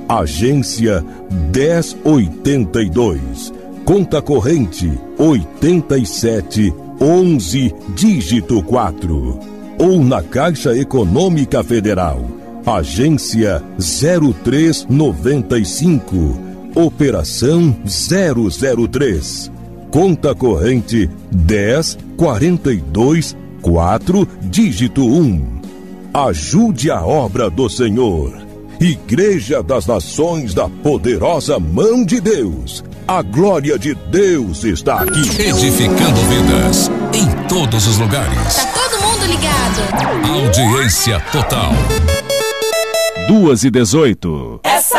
Agência 1082. Conta corrente 8711, dígito 4. Ou na Caixa Econômica Federal. Agência 0395. Operação 003. Conta corrente 1042 4, dígito 1. Ajude a obra do Senhor. Igreja das Nações da Poderosa Mão de Deus. A glória de Deus está aqui. Edificando vidas em todos os lugares. Tá todo mundo ligado. Audiência total. 2:18.